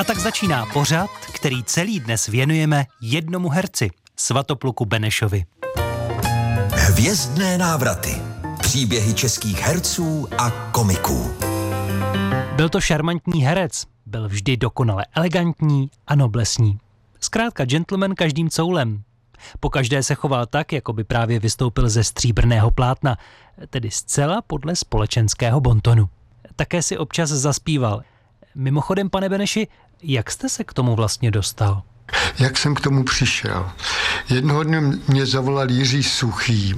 tak začíná pořad, který celý dnes věnujeme jednomu herci, Svatopluku Benešovi. Hvězdné návraty. Příběhy českých herců a komiků. Byl to šarmantní herec, byl vždy dokonale elegantní a noblesní. Zkrátka gentleman každým coulem. Pokaždé se choval tak, jako by právě vystoupil ze stříbrného plátna, tedy zcela podle společenského bontonu. Také si občas zaspíval. Mimochodem, pane Beneši, jak jste se k tomu vlastně dostal? Jak jsem k tomu přišel? Jednoho dne mě zavolal Jiří Suchý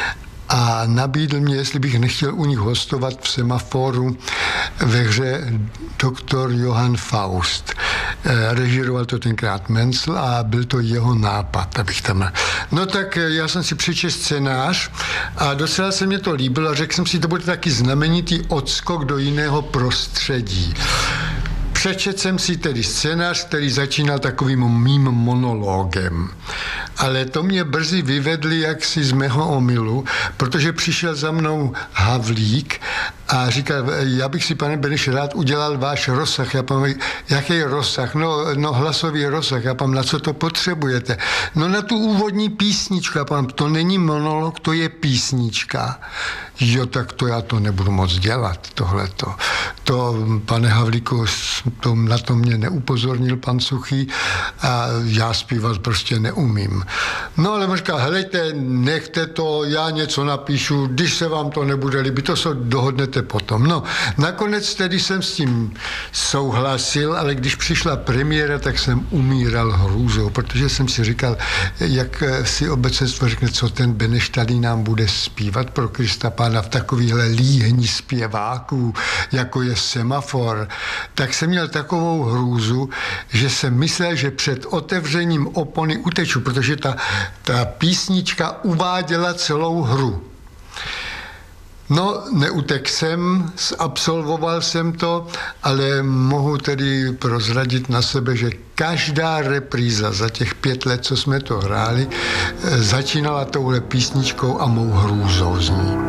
a nabídl mě, jestli bych nechtěl u nich hostovat v Semaforu ve hře doktor Johann Faust. Režíroval to tenkrát Mencl a byl to jeho nápad, abych tam... No tak já jsem si přečetl scénář a docela se mě to líbilo a řekl jsem si, to bude taky znamenitý odskok do jiného prostředí. Přečetl jsem si tedy scénář, který začínal takovým mým monologem. Ale to mě brzy vyvedli jaksi z mého omylu, protože přišel za mnou Havlík a říkal, já bych si, pane Beneš, rád udělal váš rozsah. Já pamatuju, jaký je rozsah? No hlasový rozsah. Já pamatuju, na co to potřebujete? No na tu úvodní písničku. Já pamatuju, to není monolog, to je písnička. Jo, tak to já to nebudu moc dělat, tohleto. To, pane Havlíku, na to mě neupozornil pan Suchý a já zpívat prostě neumím. No ale říká, helejte, nechte to, já něco napíšu, když se vám to nebude líbit, to se dohodnete potom. No, nakonec tedy jsem s tím souhlasil, ale když přišla premiéra, tak jsem umíral hrůzou, protože jsem si říkal, jak si obecenstvo řekne, co ten Beneš tady nám bude zpívat pro Krista Pána v takovýhle líhni zpěváků, jako je Semafor, tak jsem měl takovou hrůzu, že jsem myslel, že před otevřením opony uteču, protože ta písnička uváděla celou hru. No, neutek jsem, absolvoval jsem to, ale mohu tedy prozradit na sebe, že každá repríza za těch 5 let, co jsme to hráli, začínala touhle písničkou a mou hrůzou z ní.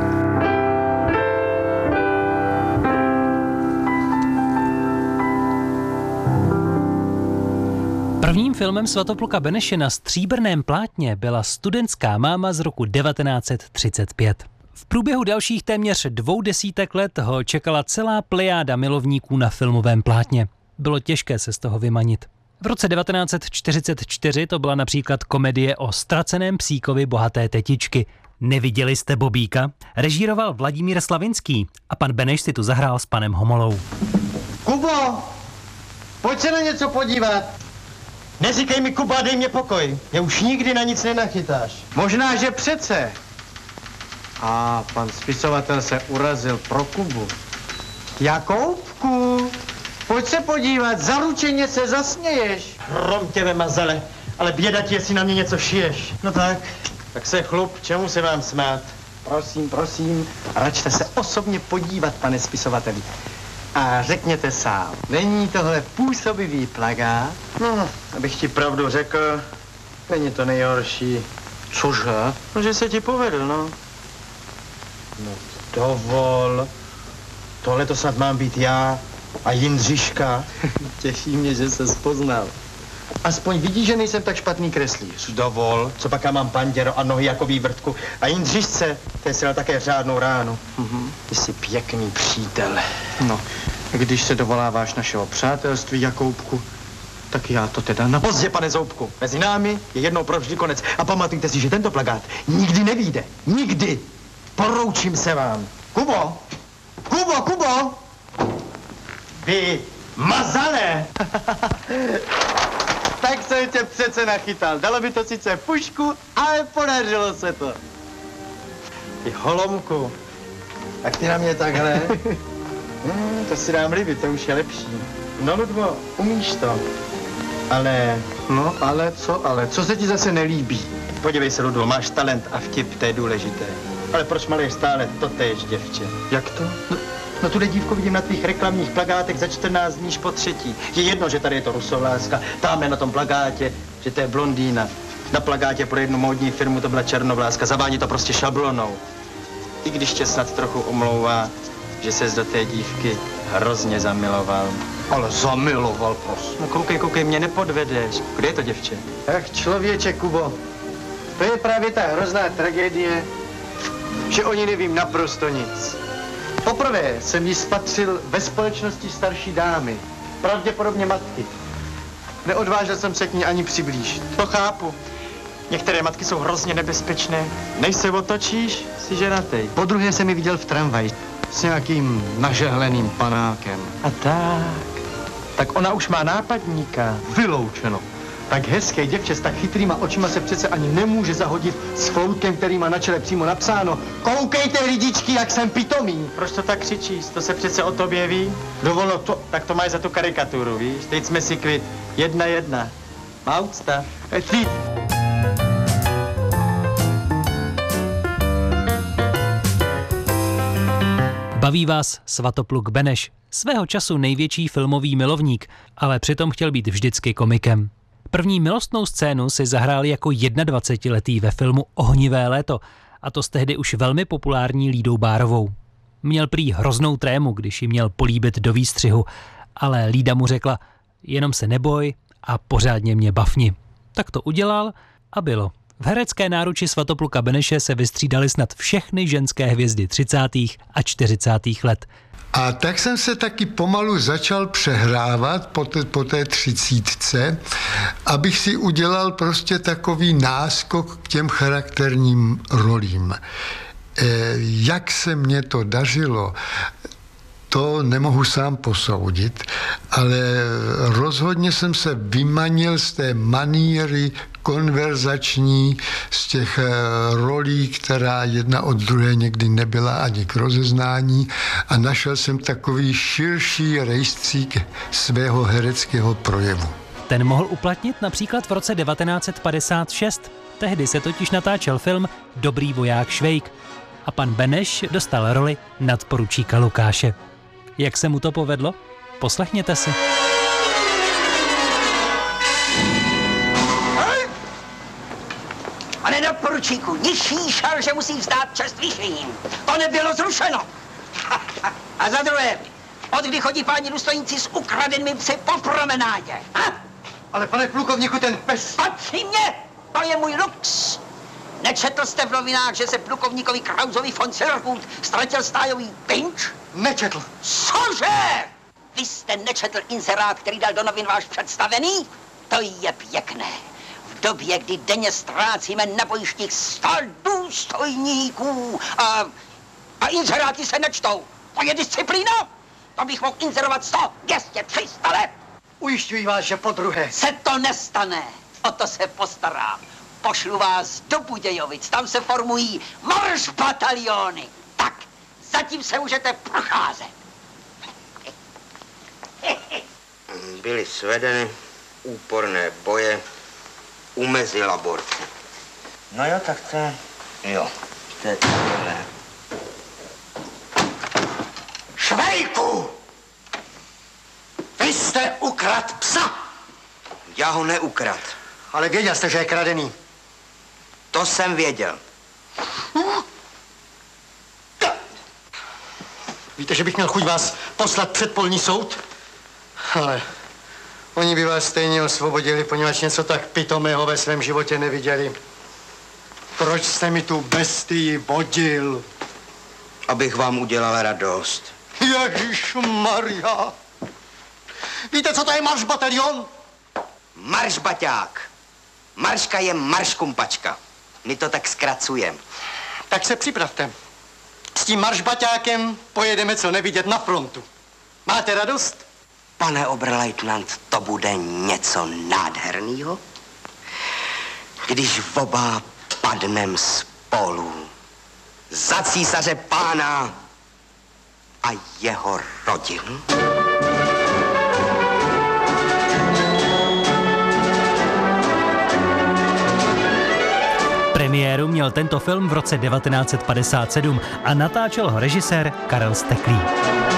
Prvním filmem Svatopluka Beneše na stříbrném plátně byla Studentská máma z roku 1935. V průběhu dalších téměř 20 let ho čekala celá plejáda milovníků na filmovém plátně. Bylo těžké se z toho vymanit. V roce 1944 to byla například komedie o ztraceném psíkovi bohaté tetičky. Neviděli jste Bobíka? Režíroval Vladimír Slavinský a pan Beneš si tu zahrál s panem Homolou. Kubo, pojď se na něco podívat. Neříkej mi, Kuba, dej mě pokoj. Mě už nikdy na nic nenachytáš. Možná, že přece. A pan spisovatel se urazil pro Kubu. Jakoubku, pojď se podívat, zaručeně se zasměješ. Hrom tě ve mazale, ale běda ti, jestli na mě něco šiješ. No tak se chlup, čemu se vám smát? Prosím, račte se osobně podívat, pane spisovateli. A řekněte sám, není tohle působivý plagát? No, abych ti pravdu řekl, není to nejhorší. Cože? No, že se ti povedl, no. No, dovol. Tohle to snad mám být já a Jindřiška. Těší mě, že se poznal. Aspoň vidíš, že nejsem tak špatný kreslíř. Dovol. Co pak já mám panděro a nohy jako vývrtku. A Jindřišce, ten si dal také řádnou ránu. Ty jsi pěkný přítel. No, když se dovoláváš našeho přátelství, Jakoubku, tak já to teda na pozdě, pane Zoubku. Mezi námi je jednou provždy konec. A pamatujte si, že tento plakát nikdy nevyjde. Nikdy. Poroučím se vám. Kubo! Vy mazale! Tak jsem tě přece nachytal. Dalo by to sice pušku, ale podařilo se to. Ty holomku. Tak ty na mě takhle. To si dám líbit, to už je lepší. No, Ludvo, umíš to. Ale... No, ale co se ti zase nelíbí? Podívej se, Ludvo, máš talent a vtip, to je důležité. Ale proč maluješ stále totéž, děvče? Jak to? No tuhle dívku vidím na tvých reklamních plakátech za 14 dní po třetí. Je jedno, že tady je to rusovláska, tamhle na tom plakátě, že to je blondýna. Na plakátě pro jednu módní firmu to byla černovláska, zavání to prostě šablonou. I když tě snad trochu omlouvá, že ses do té dívky hrozně zamiloval. Ale zamiloval, prosím. No koukej, mě nepodvedeš. Kde je to děvče? Ach, člověče, Kubo, to je právě ta hrozná tragédie, že o ní nevím naprosto nic. Poprvé jsem ji spatřil ve společnosti starší dámy, pravděpodobně matky. Neodvážil jsem se k ní ani přiblížit. To chápu. Některé matky jsou hrozně nebezpečné. Než se otočíš, jsi ženatej. Po druhé jsem ji viděl v tramvaji s nějakým nažehleným panákem. A tak ona už má nápadníka. Vyloučeno. Tak hezké děvče s tak chytrýma očima se přece ani nemůže zahodit s floutkem, který má na čele přímo napsáno: koukejte lidičky, jak jsem pitomý. Proč to tak křičíš? To se přece o tobě ví. Dovolo to. Tak to máš za tu karikaturu, víš? Teď jsme si kvit. 1:1. Má úcta. Ty. Baví vás Svatopluk Beneš, svého času největší filmový milovník, ale přitom chtěl být vždycky komikem. První milostnou scénu si zahrál jako 21letý ve filmu Ohnivé léto, a to s tehdy už velmi populární Lídou Bárovou. Měl prý hroznou trému, když ji měl políbit do výstřihu, ale Lída mu řekla: jenom se neboj a pořádně mě bafni. Tak to udělal a bylo. V herecké náruči Svatopluka Beneše se vystřídaly snad všechny ženské hvězdy 30. a 40. let. A tak jsem se taky pomalu začal přehrávat po té 30, abych si udělal prostě takový náskok k těm charakterním rolím. Jak se mně to dařilo, to nemohu sám posoudit, ale rozhodně jsem se vymanil z té maníry konverzační, z těch rolí, která jedna od druhé někdy nebyla ani k rozeznání, a našel jsem takový širší rejstřík svého hereckého projevu. Ten mohl uplatnit například v roce 1956. Tehdy se totiž natáčel film Dobrý voják Švejk a pan Beneš dostal roli nadporučíka Lukáše. Jak se mu to povedlo? Poslechněte si. Pane nadporučíku, nižší šarže musí vzdát čest vyšším. To nebylo zrušeno. A za druhé, od kdy chodí páni důstojníci s ukradenými psy po promenádě? Ale pane plukovníku, ten pes... Patří mě! To je můj lux. Nečetl jste v novinách, že se plukovníkovi Krausovi von Sillerhut ztratil stájový pinč? Nečetl. Cože? Vy jste nečetl inzerát, který dal do novin váš představený? To je pěkné. V době, kdy denně ztrácíme na bojištích 100 důstojníků a inzeráty se nečtou. To je disciplína? To bych mohl inzerovat 100, 200, 300 let. Ujišťuji vás, že podruhé. Se to nestane. O to se postarám. Pošlu vás do Budějovic, tam se formují maršbataliony. Tak, zatím se můžete procházet. Byly svedeny úporné boje u Mezilaborce. No jo, tak to je takové. Švejku! Vy jste ukradl psa! Já ho neukrad. Ale věděl jste, že je kradený. To jsem věděl. Víte, že bych měl chuť vás poslat před polní soud? Ale oni by vás stejně osvobodili, poněvadž něco tak pitomého ve svém životě neviděli. Proč jste mi tu bestii vodil? Abych vám udělal radost. Ježišmarja! Víte, co to je maršbatalion? Maršbaťák. Marška je marškumpačka. My to tak zkracujem. Tak se připravte. S tím maršbaťákem pojedeme co nevidět na frontu. Máte radost? Pane oberleutnant, to bude něco nádhernýho, když oba padnem spolu za císaře pána a jeho rodinu. Premiéru měl tento film v roce 1957 a natáčel ho režisér Karel Steklý.